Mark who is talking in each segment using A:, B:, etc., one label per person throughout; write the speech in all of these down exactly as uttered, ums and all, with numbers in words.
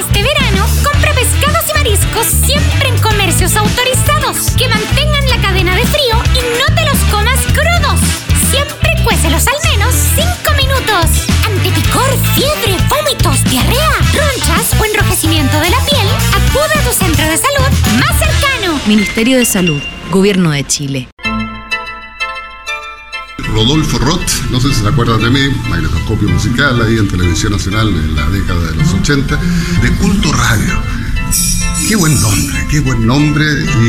A: este verano, compra pescados y mariscos siempre en comercios autorizados, que mantengan la cadena de frío y no te los comas crudos. Siempre cuécelos al menos cinco minutos. Ante picor, fiebre, vómitos, diarrea, ronchas o enrojecimiento de la piel, acude a tu centro de salud más cercano.
B: Ministerio de Salud, Gobierno de Chile.
C: Rodolfo Roth, no sé si se acuerdan de mí, magnetoscopio musical ahí en Televisión Nacional en la década de los ochenta, de Culto Radio. Qué buen nombre, qué buen nombre,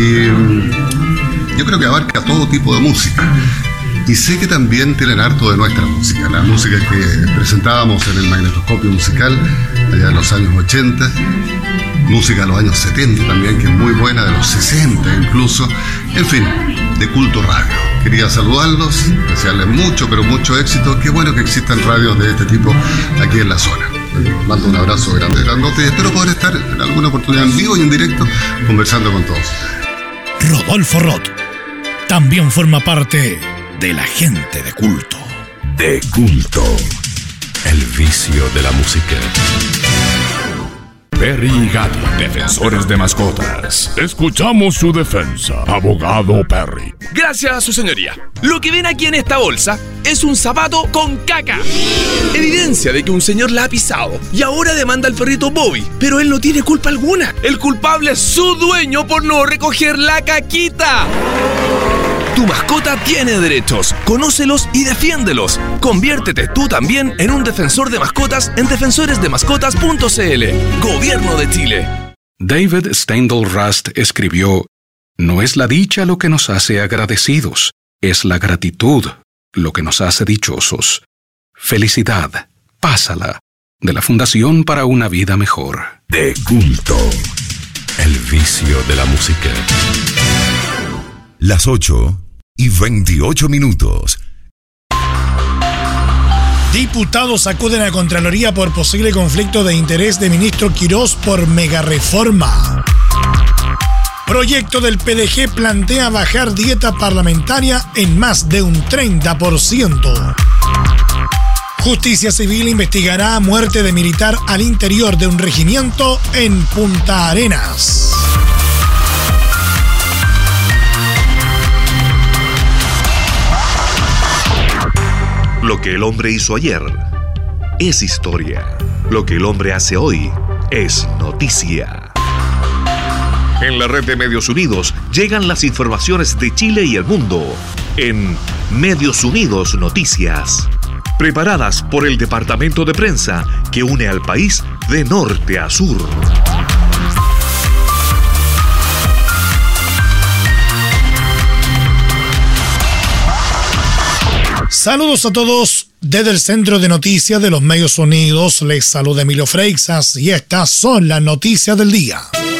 C: y yo creo que abarca todo tipo de música. Y sé que también tienen harto de nuestra música, la música que presentábamos en el magnetoscopio musical allá en los años ochenta, música de los años setenta también, que es muy buena, de los sesenta incluso, en fin, de Culto Radio. Quería saludarlos, desearles mucho, pero mucho éxito. Qué bueno que existan radios de este tipo aquí en la zona. Les mando un abrazo grande, grandote, y espero poder estar en alguna oportunidad en vivo y en directo conversando con todos.
D: Rodolfo Roth también forma parte de la gente de culto.
E: De culto, el vicio de la música. Perry y Gatti, defensores de mascotas.
F: Escuchamos su defensa, abogado Perry.
G: Gracias, su señoría. Lo que ven aquí en esta bolsa es un zapato con caca. Evidencia de que un señor la ha pisado y ahora demanda al perrito Bobby, pero él no tiene culpa alguna. El culpable es su dueño por no recoger la caquita. Tu mascota tiene derechos, conócelos y defiéndelos. Conviértete tú también en un defensor de mascotas en defensores de mascotas punto c l. Gobierno de Chile.
E: David Steindl Rast escribió: no es la dicha lo que nos hace agradecidos, es la gratitud lo que nos hace dichosos. Felicidad, pásala, de la Fundación para una Vida Mejor.
H: De culto, el vicio de la música. Las ocho y veintiocho minutos.
D: Diputados acuden a Contraloría por posible conflicto de interés de ministro Quirós por megareforma. Proyecto del P D G plantea bajar dieta parlamentaria en más de un treinta por ciento. Justicia Civil investigará muerte de militar al interior de un regimiento en Punta Arenas.
I: Lo que el hombre hizo ayer es historia. Lo que el hombre hace hoy es noticia. En la red de Medios Unidos llegan las informaciones de Chile y el mundo en Medios Unidos Noticias, preparadas por el departamento de prensa que une al país de norte a sur.
D: Saludos a todos desde el Centro de Noticias de los Medios Unidos. Les saluda Emilio Freixas y estas son las noticias del día.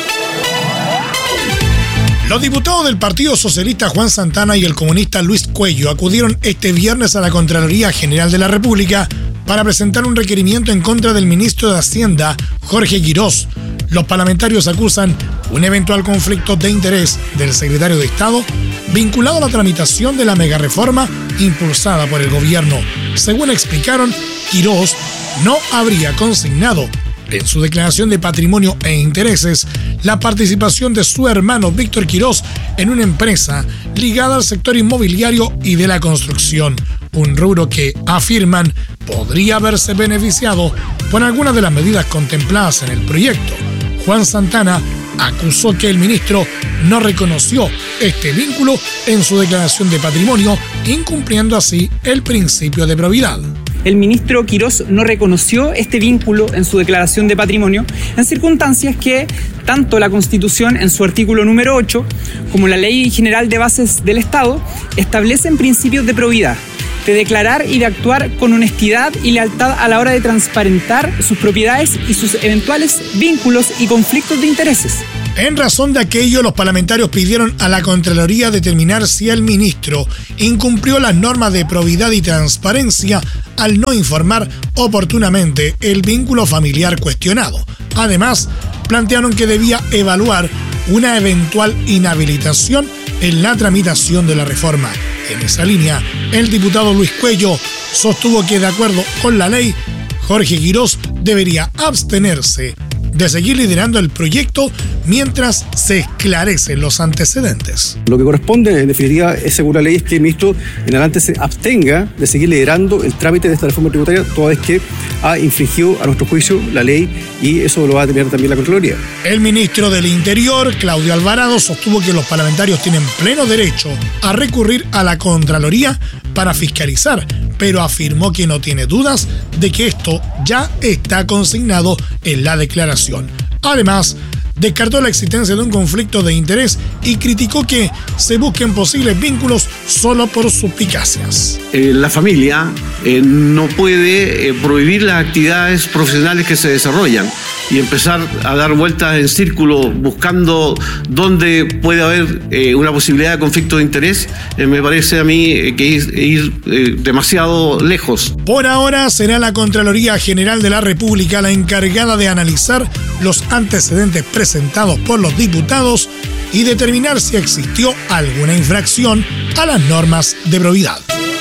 D: Los diputados del Partido Socialista Juan Santana y el comunista Luis Cuello acudieron este viernes a la Contraloría General de la República para presentar un requerimiento en contra del ministro de Hacienda, Jorge Quirós. Los parlamentarios acusan un eventual conflicto de interés del secretario de Estado vinculado a la tramitación de la megareforma impulsada por el gobierno. Según explicaron, Quirós no habría consignado en su declaración de patrimonio e intereses la participación de su hermano Víctor Quirós en una empresa ligada al sector inmobiliario y de la construcción, un rubro que, afirman, podría haberse beneficiado por algunas de las medidas contempladas en el proyecto. Juan Santana acusó que el ministro no reconoció este vínculo en su declaración de patrimonio, incumpliendo así el principio de probidad.
J: El ministro Quirós no reconoció este vínculo en su declaración de patrimonio en circunstancias que tanto la Constitución en su artículo número ocho como la Ley General de Bases del Estado establecen principios de probidad, de declarar y de actuar con honestidad y lealtad a la hora de transparentar sus propiedades y sus eventuales vínculos y conflictos de intereses.
D: En razón de aquello, los parlamentarios pidieron a la Contraloría determinar si el ministro incumplió las normas de probidad y transparencia al no informar oportunamente el vínculo familiar cuestionado. Además, plantearon que debía evaluar una eventual inhabilitación en la tramitación de la reforma. En esa línea, el diputado Luis Cuello sostuvo que, de acuerdo con la ley, Jorge Quirós debería abstenerse de seguir liderando el proyecto mientras se esclarecen los antecedentes.
K: Lo que corresponde, en definitiva, es según la ley, es que el ministro en adelante se abstenga de seguir liderando el trámite de esta reforma tributaria, toda vez que ha infringido, a nuestro juicio, la ley, y eso lo va a determinar también la Contraloría.
D: El ministro del Interior, Claudio Alvarado, sostuvo que los parlamentarios tienen pleno derecho a recurrir a la Contraloría para fiscalizar, pero afirmó que no tiene dudas de que esto ya está consignado en la declaración. Además, descartó la existencia de un conflicto de interés y criticó que se busquen posibles vínculos solo por suspicacias.
L: Eh, la familia eh, no puede eh, prohibir las actividades profesionales que se desarrollan y empezar a dar vueltas en círculo buscando dónde puede haber eh, una posibilidad de conflicto de interés. Eh, me parece a mí eh, que ir, ir eh, demasiado lejos.
D: Por ahora será la Contraloría General de la República la encargada de analizar los antecedentes presentados por los diputados y determinar si existió alguna infracción a las normas de probidad.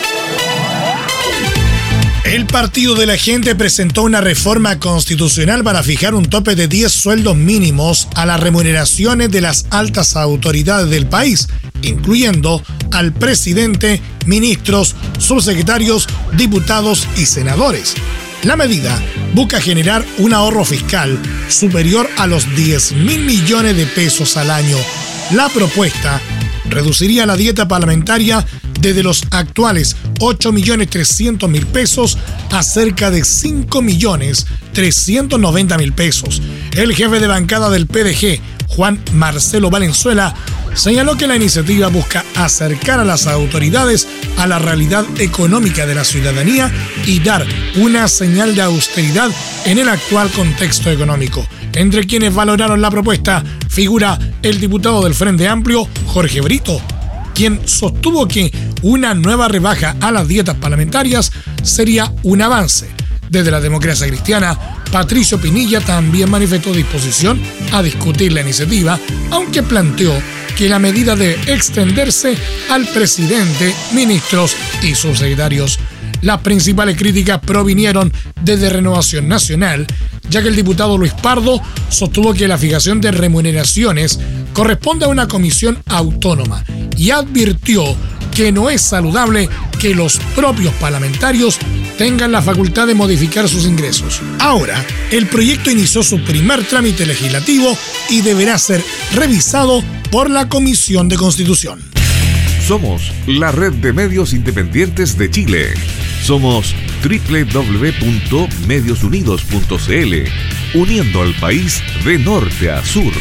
D: El Partido de la Gente presentó una reforma constitucional para fijar un tope de diez sueldos mínimos a las remuneraciones de las altas autoridades del país, incluyendo al presidente, ministros, subsecretarios, diputados y senadores. La medida busca generar un ahorro fiscal superior a los diez mil millones de pesos al año. La propuesta reduciría la dieta parlamentaria desde los actuales ocho millones trescientos mil pesos a cerca de cinco millones trescientos noventa mil pesos. El jefe de bancada del P D G, Juan Marcelo Valenzuela, señaló que la iniciativa busca acercar a las autoridades a la realidad económica de la ciudadanía y dar una señal de austeridad en el actual contexto económico. Entre quienes valoraron la propuesta figura el diputado del Frente Amplio, Jorge Brito, quien sostuvo que una nueva rebaja a las dietas parlamentarias sería un avance. Desde la Democracia Cristiana, Patricio Pinilla también manifestó disposición a discutir la iniciativa, aunque planteó que la medida debe extenderse al presidente, ministros y subsecretarios. Las principales críticas provinieron desde Renovación Nacional, ya que el diputado Luis Pardo sostuvo que la fijación de remuneraciones corresponde a una comisión autónoma y advirtió que no es saludable que los propios parlamentarios tengan la facultad de modificar sus ingresos. Ahora, el proyecto inició su primer trámite legislativo y deberá ser revisado por la Comisión de Constitución.
I: Somos la red de medios independientes de Chile. Somos doble u doble u doble u punto medios unidos punto c l, uniendo al país de norte a sur.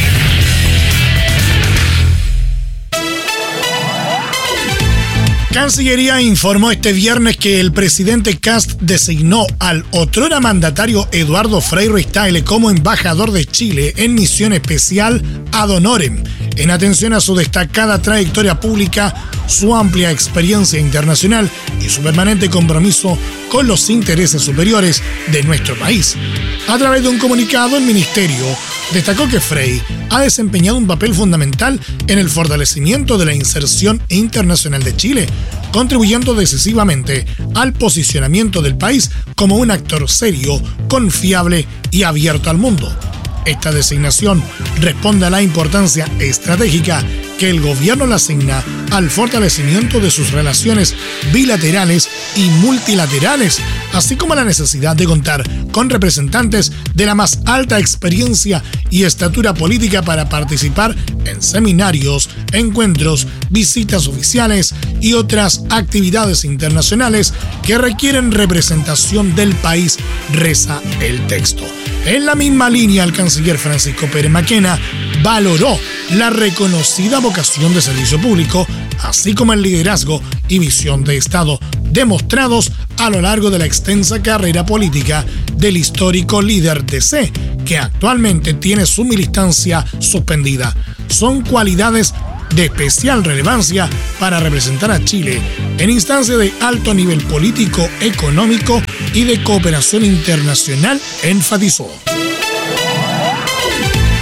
D: Cancillería informó este viernes que el presidente Kast designó al otrora mandatario Eduardo Frei Ruiz-Tagle como embajador de Chile en misión especial ad honorem, en atención a su destacada trayectoria pública, su amplia experiencia internacional y su permanente compromiso con los intereses superiores de nuestro país. A través de un comunicado, el ministerio destacó que Frei ha desempeñado un papel fundamental en el fortalecimiento de la inserción internacional de Chile, contribuyendo decisivamente al posicionamiento del país como un actor serio, confiable y abierto al mundo. Esta designación responde a la importancia estratégica que el gobierno le asigna al fortalecimiento de sus relaciones bilaterales y multilaterales, así como a la necesidad de contar con representantes de la más alta experiencia y estatura política para participar en seminarios, encuentros, visitas oficiales y otras actividades internacionales que requieren representación del país, reza el texto. En la misma línea, el canciller Francisco Pérez Maquena valoró la reconocida vocación de servicio público, así como el liderazgo y visión de Estado demostrados a lo largo de la extensa carrera política del histórico líder D C, que actualmente tiene su militancia suspendida. Son cualidades de especial relevancia para representar a Chile en instancias de alto nivel político, económico y de cooperación internacional, enfatizó.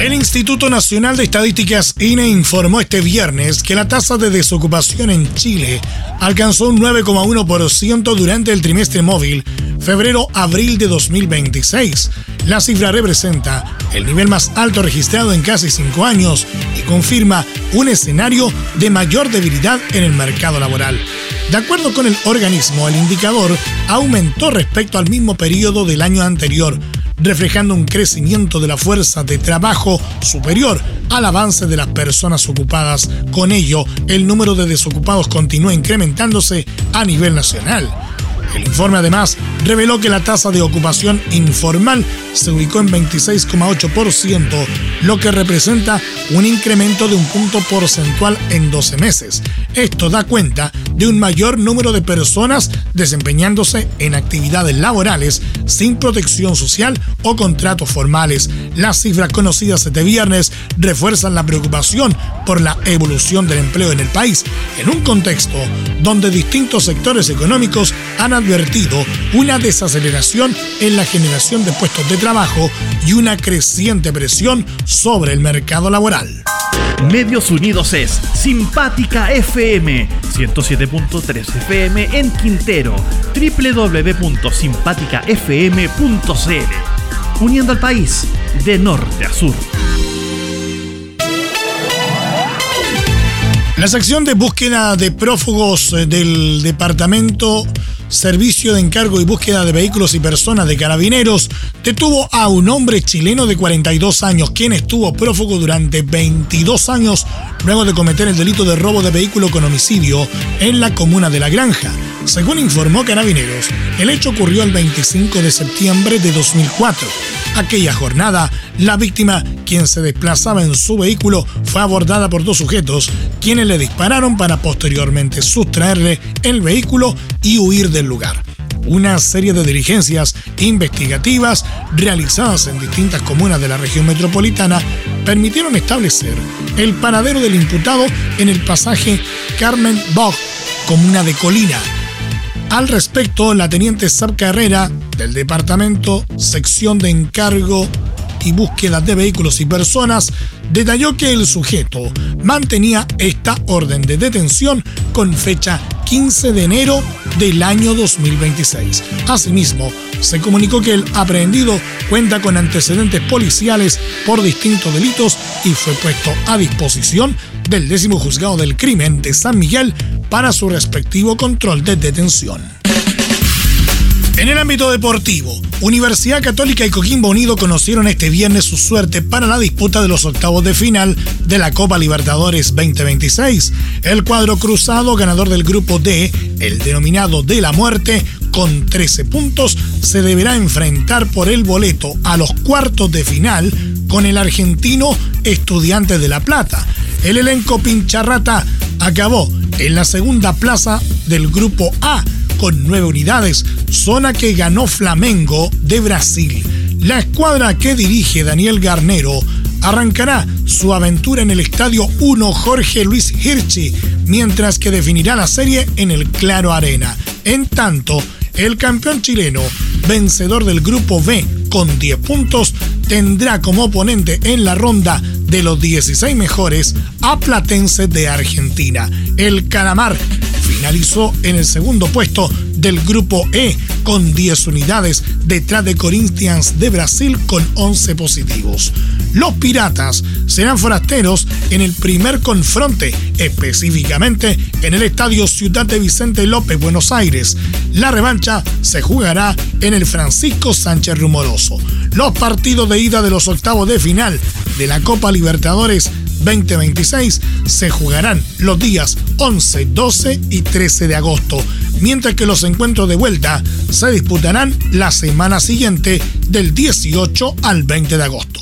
D: El Instituto Nacional de Estadísticas I N E informó este viernes que la tasa de desocupación en Chile alcanzó un nueve coma uno por ciento durante el trimestre móvil febrero-abril de dos mil veintiséis. La cifra representa el nivel más alto registrado en casi cinco años y confirma un escenario de mayor debilidad en el mercado laboral. De acuerdo con el organismo, el indicador aumentó respecto al mismo periodo del año anterior, reflejando un crecimiento de la fuerza de trabajo superior al avance de las personas ocupadas. Con ello, el número de desocupados continúa incrementándose a nivel nacional. El informe además reveló que la tasa de ocupación informal se ubicó en veintiséis coma ocho por ciento, lo que representa un incremento de un punto porcentual en doce meses. Esto da cuenta de un mayor número de personas desempeñándose en actividades laborales sin protección social o contratos formales. Las cifras conocidas este viernes refuerzan la preocupación por la evolución del empleo en el país, en un contexto donde distintos sectores económicos han advertido una desaceleración en la generación de puestos de trabajo y una creciente presión sobre el mercado laboral.
M: Medios Unidos es Simpática F M, ciento siete punto tres F M en Quintero, doble u doble u doble u punto simpática f m punto c l, uniendo al país de norte a sur.
D: La sección de búsqueda de prófugos del Departamento Servicio de Encargo y Búsqueda de Vehículos y Personas de Carabineros detuvo a un hombre chileno de cuarenta y dos años, quien estuvo prófugo durante veintidós años luego de cometer el delito de robo de vehículo con homicidio en la comuna de La Granja. Según informó Carabineros, el hecho ocurrió el veinticinco de septiembre de dos mil cuatro. Aquella jornada, la víctima, quien se desplazaba en su vehículo, fue abordada por dos sujetos, quienes le dispararon para posteriormente sustraerle el vehículo y huir del lugar. Una serie de diligencias investigativas realizadas en distintas comunas de la región metropolitana permitieron establecer el paradero del imputado en el pasaje Carmen Bog, comuna de Colina. Al respecto, la teniente Sab Carrera del Departamento Sección de Encargo y Búsqueda de Vehículos y Personas detalló que el sujeto mantenía esta orden de detención con fecha quince de enero del año dos mil veintiséis. Asimismo, se comunicó que el aprehendido cuenta con antecedentes policiales por distintos delitos y fue puesto a disposición del décimo juzgado del crimen de San Miguel para su respectivo control de detención. En el ámbito deportivo, Universidad Católica y Coquimbo Unido conocieron este viernes su suerte para la disputa de los octavos de final de la Copa Libertadores veinte veintiséis. El cuadro cruzado, ganador del grupo D, el denominado de la muerte, con trece puntos, se deberá enfrentar por el boleto a los cuartos de final con el argentino Estudiantes de La Plata. El elenco pincharrata acabó en la segunda plaza del grupo A con nueve unidades, zona que ganó Flamengo de Brasil. La escuadra que dirige Daniel Garnero arrancará su aventura en el Estadio uno Jorge Luis Hirschi, mientras que definirá la serie en el Claro Arena. En tanto, el campeón chileno, vencedor del grupo B con diez puntos, tendrá como oponente en la ronda de los dieciséis mejores a Platense de Argentina. El Calamar finalizó en el segundo puesto del grupo E con diez unidades, detrás de Corinthians de Brasil con once positivos. Los Piratas serán forasteros en el primer confronte, específicamente en el Estadio Ciudad de Vicente López, Buenos Aires. La revancha se jugará en el Francisco Sánchez Rumoroso. Los partidos de ida de los octavos de final de la Copa Libertadores veinte veintiséis se jugarán los días once, doce y trece de agosto, mientras que los encuentros de vuelta se disputarán la semana siguiente del dieciocho al veinte de agosto.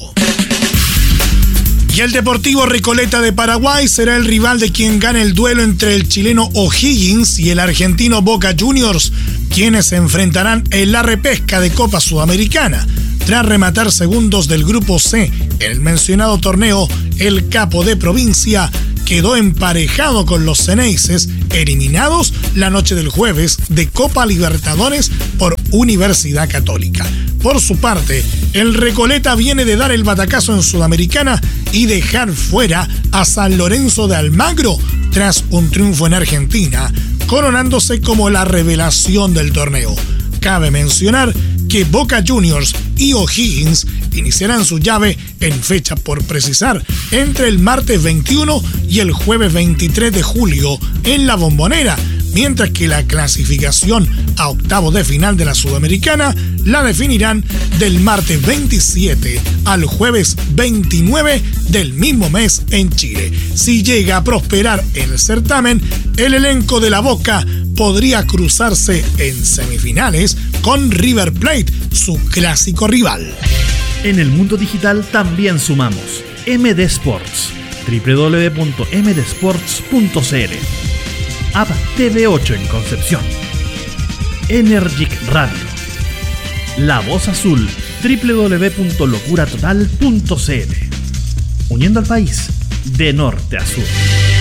D: Y el Deportivo Recoleta de Paraguay será el rival de quien gane el duelo entre el chileno O'Higgins y el argentino Boca Juniors, quienes se enfrentarán en la repesca de Copa Sudamericana. Tras rematar segundos del grupo C en el mencionado torneo, el capo de provincia quedó emparejado con los Ceneices, eliminados la noche del jueves de Copa Libertadores por Universidad Católica. Por su parte, el Recoleta viene de dar el batacazo en Sudamericana y dejar fuera a San Lorenzo de Almagro tras un triunfo en Argentina, coronándose como la revelación del torneo. Cabe mencionar que Boca Juniors y O'Higgins iniciarán su llave en fecha por precisar entre el martes veintiuno y el jueves veintitrés de julio en la Bombonera, mientras que la clasificación a octavos de final de la Sudamericana la definirán del martes veintisiete al jueves veintinueve del mismo mes en Chile. Si llega a prosperar el certamen, el elenco de la Boca podría cruzarse en semifinales con River Plate, su clásico rival.
M: En el mundo digital también sumamos M D Sports, doble u doble u doble u punto m d sports punto c l, App T V ocho en Concepción, Energic Radio, La Voz Azul, doble u doble u doble u punto locura total punto c l, uniendo al país de norte a sur.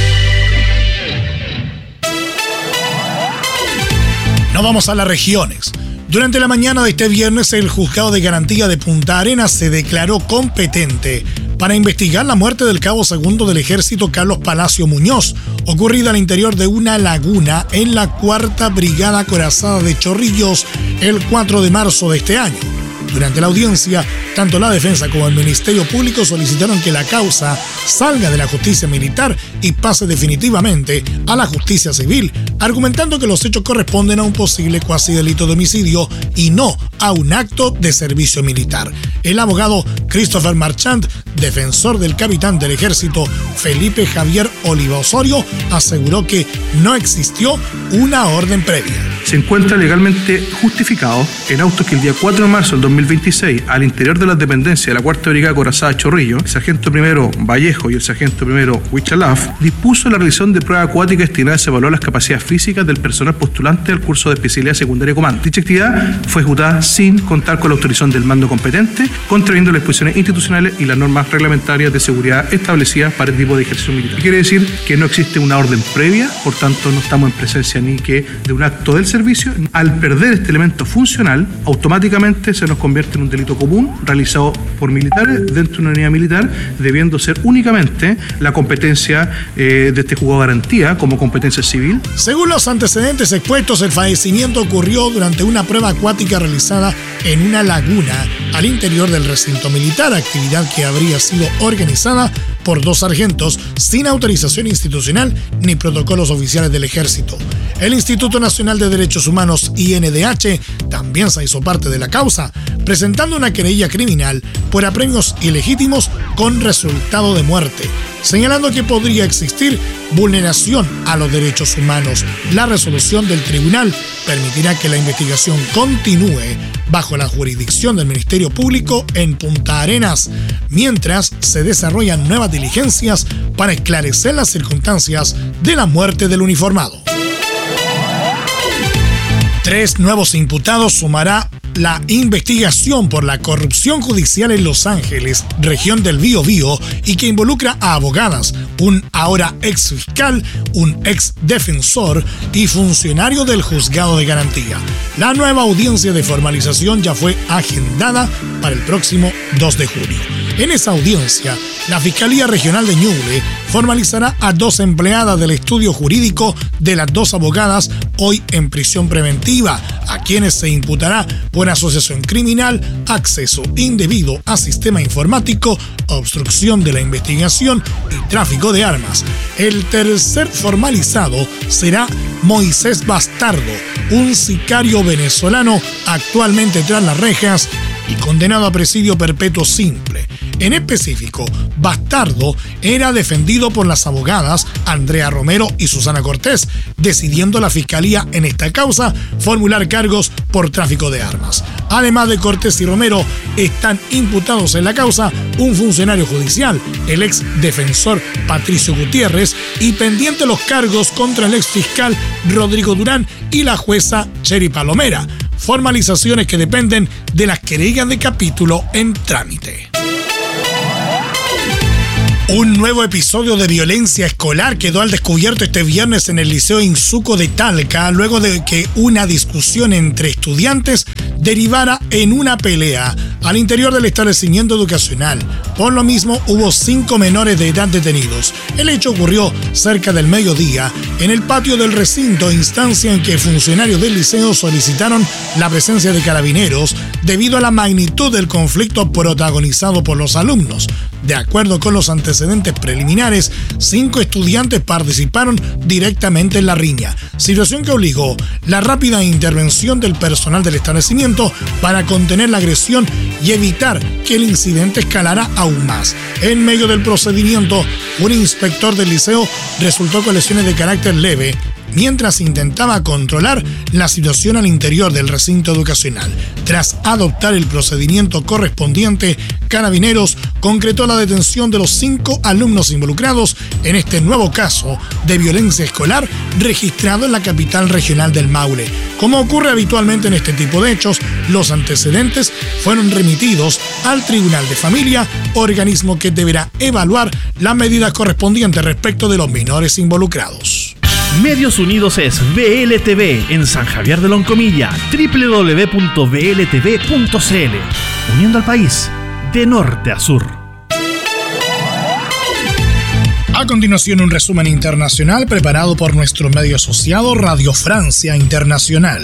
D: Nos vamos a las regiones. Durante la mañana de este viernes, el Juzgado de Garantía de Punta Arenas se declaró competente para investigar la muerte del cabo segundo del Ejército Carlos Palacio Muñoz, ocurrida al interior de una laguna en la cuarta Brigada Acorazada de Chorrillos el cuatro de marzo de este año. Durante la audiencia, tanto la defensa como el Ministerio Público solicitaron que la causa salga de la justicia militar y pase definitivamente a la justicia civil, argumentando que los hechos corresponden a un posible cuasi delito de homicidio y no a un acto de servicio militar. El abogado Christopher Marchand, defensor del capitán del ejército Felipe Javier Oliva Osorio, aseguró que no existió una orden previa.
N: Se encuentra legalmente justificado en autos que el día cuatro de marzo del dos mil veintiséis, al interior de las dependencias de la cuarta Brigada Acorazada Chorrillo, el sargento primero Vallejo y el sargento primero Huichalaf dispuso la realización de pruebas acuáticas destinadas a evaluar las capacidades físicas del personal postulante al curso de especialidad secundaria de comando. Dicha actividad fue ejecutada sin contar con la autorización del mando competente, contraviendo las disposiciones institucionales y las normas reglamentarias de seguridad establecidas para el tipo de ejercicio militar. Quiere decir que no existe una orden previa, por tanto no estamos en presencia ni que de un acto del servicio. Al perder este elemento funcional, automáticamente se nos convierte en un delito común realizado por militares dentro de una unidad militar, debiendo ser únicamente la competencia eh, de este juzgado de garantía como competencia civil.
D: Según los antecedentes expuestos, el fallecimiento ocurrió durante una prueba acuática realizada en una laguna al interior del recinto militar, actividad que habría sido organizada por dos sargentos sin autorización institucional ni protocolos oficiales del ejército. El Instituto Nacional de Derechos Humanos, I N D H, también se hizo parte de la causa, presentando una querella criminal por apremios ilegítimos con resultado de muerte, señalando que podría existir vulneración a los derechos humanos. La resolución del tribunal permitirá que la investigación continúe bajo la jurisdicción del Ministerio Público en Punta Arenas, mientras se desarrollan nuevas diligencias para esclarecer las circunstancias de la muerte del uniformado. Tres nuevos imputados sumará la investigación por la corrupción judicial en Los Ángeles, región del Biobío, y que involucra a abogadas, un ahora ex fiscal, un ex defensor y funcionario del juzgado de garantía. La nueva audiencia de formalización ya fue agendada para el próximo dos de julio. En esa audiencia, la Fiscalía Regional de Ñuble formalizará a dos empleadas del estudio jurídico de las dos abogadas hoy en prisión preventiva, a quienes se imputará por asociación criminal, acceso indebido a sistema informático, obstrucción de la investigación y tráfico de armas. El tercer formalizado será Moisés Bastardo, un sicario venezolano actualmente tras las rejas y condenado a presidio perpetuo simple. En específico, Bastardo era defendido por las abogadas Andrea Romero y Susana Cortés, decidiendo la Fiscalía en esta causa formular cargos por tráfico de armas. Además de Cortés y Romero, están imputados en la causa un funcionario judicial, el ex defensor Patricio Gutiérrez, y pendientes los cargos contra el ex fiscal Rodrigo Durán y la jueza Cheri Palomera, formalizaciones que dependen de las querellas de capítulo en trámite. Un nuevo episodio de violencia escolar quedó al descubierto este viernes en el Liceo Insuco de Talca, luego de que una discusión entre estudiantes derivara en una pelea al interior del establecimiento educacional. Por lo mismo, hubo cinco menores de edad detenidos. El hecho ocurrió cerca del mediodía en el patio del recinto, instancia en que funcionarios del liceo solicitaron la presencia de carabineros debido a la magnitud del conflicto protagonizado por los alumnos. De acuerdo con los antecedentes preliminares, cinco estudiantes participaron directamente en la riña, situación que obligó la rápida intervención del personal del establecimiento para contener la agresión y evitar que el incidente escalara aún más. En medio del procedimiento, un inspector del liceo resultó con lesiones de carácter leve, mientras intentaba controlar la situación al interior del recinto educacional. Tras adoptar el procedimiento correspondiente, Carabineros concretó la detención de los cinco alumnos involucrados en este nuevo caso de violencia escolar registrado en la capital regional del Maule. Como ocurre habitualmente en este tipo de hechos, los antecedentes fueron remitidos al Tribunal de Familia, organismo que deberá evaluar las medidas correspondientes respecto de los menores involucrados.
M: Medios Unidos es V L T V en San Javier de Loncomilla, doble u doble u doble u punto v l t v punto c l, uniendo al país de norte a sur.
D: A continuación, un resumen internacional preparado por nuestro medio asociado Radio Francia Internacional.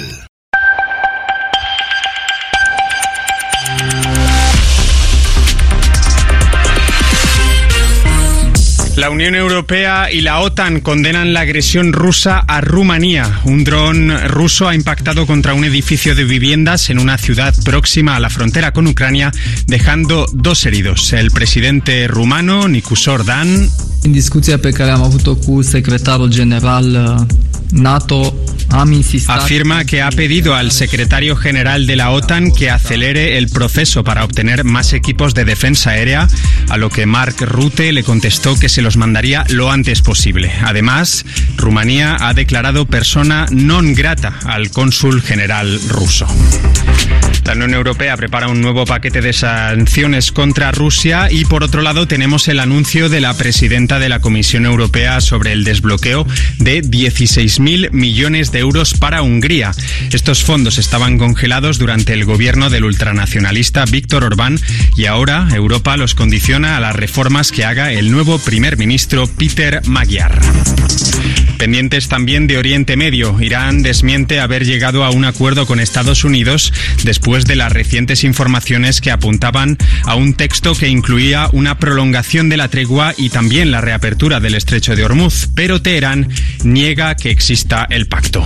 O: La Unión Europea y la OTAN condenan la agresión rusa a Rumanía. Un dron ruso ha impactado contra un edificio de viviendas en una ciudad próxima a la frontera con Ucrania, dejando dos heridos. El presidente rumano, Nicusor Dan,
P: în discuția pe care am avut-o cu secretarul general NATO, am insistat...
O: afirma que ha pedido al secretario general de la OTAN que acelere el proceso para obtener más equipos de defensa aérea, a lo que Mark Rutte le contestó que se los mandaría lo antes posible. Además, Rumanía ha declarado persona non grata al cónsul general ruso. La Unión Europea prepara un nuevo paquete de sanciones contra Rusia y, por otro lado, tenemos el anuncio de la presidenta de la Comisión Europea sobre el desbloqueo de dieciséis mil millones de euros para Hungría. Estos fondos estaban congelados durante el gobierno del ultranacionalista Viktor Orbán y ahora Europa los condiciona a las reformas que haga el nuevo primer ministro Peter Magyar. Pendientes también de Oriente Medio, Irán desmiente haber llegado a un acuerdo con Estados Unidos después de las recientes informaciones que apuntaban a un texto que incluía una prolongación de la tregua y también la reapertura del estrecho de Hormuz, pero Teherán niega que exista el pacto.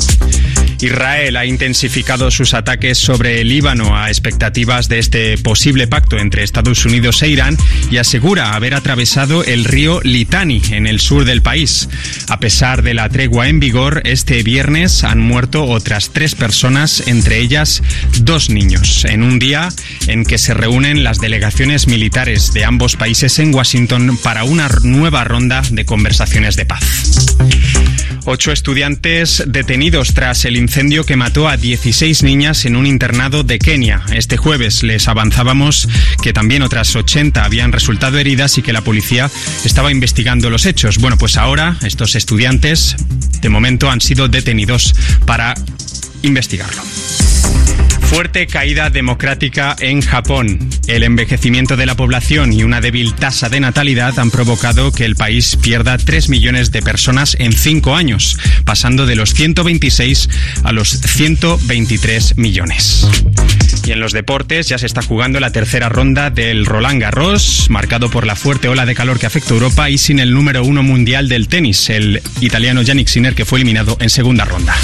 O: Israel ha intensificado sus ataques sobre el Líbano a expectativas de este posible pacto entre Estados Unidos e Irán y asegura haber atravesado el río Litani en el sur del país. A pesar de la tregua en vigor, este viernes han muerto otras tres personas, entre ellas dos niños, en un día en que se reúnen las delegaciones militares de ambos países en Washington para una nueva ronda de conversaciones de paz. Ocho estudiantes detenidos tras el incendio que mató a dieciséis niñas en un internado de Kenia. Este jueves les avanzábamos que también otras ochenta habían resultado heridas y que la policía estaba investigando los hechos. Bueno, pues ahora estos estudiantes de momento han sido detenidos para investigarlo. Fuerte caída democrática en Japón. El envejecimiento de la población y una débil tasa de natalidad han provocado que el país pierda tres millones de personas en cinco años, pasando de los ciento veintiséis a los ciento veintitrés millones. Y en los deportes ya se está jugando la tercera ronda del Roland Garros, marcado por la fuerte ola de calor que afecta a Europa y sin el número uno mundial del tenis, el italiano Jannik Sinner, que fue eliminado en segunda ronda.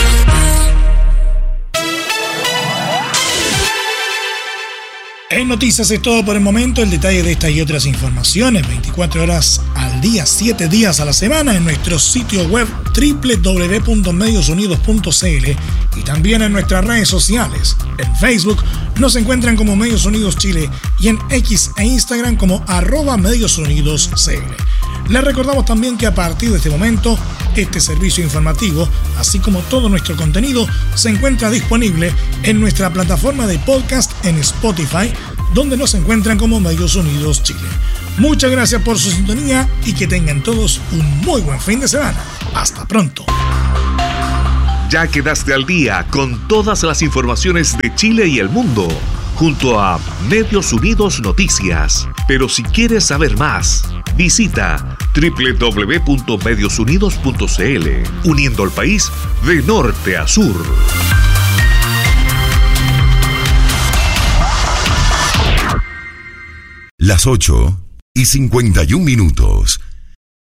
D: En noticias es todo por el momento. El detalle de estas y otras informaciones veinticuatro horas al día, siete días a la semana en nuestro sitio web doble u doble u doble u punto medios unidos punto c l y también en nuestras redes sociales. En Facebook nos encuentran como Medios Unidos Chile y en X e Instagram como arroba Medios Unidos C L. Les recordamos también que a partir de este momento, este servicio informativo, así como todo nuestro contenido, se encuentra disponible en nuestra plataforma de podcast en Spotify, donde nos encuentran como Medios Unidos Chile. Muchas gracias por su sintonía y que tengan todos un muy buen fin de semana. Hasta pronto.
I: Ya quedaste al día con todas las informaciones de Chile y el mundo, junto a Medios Unidos Noticias. Pero si quieres saber más, visita doble u doble u doble u punto medios unidos punto c l, uniendo al país de norte a sur.
H: Las ocho y cincuenta y un minutos.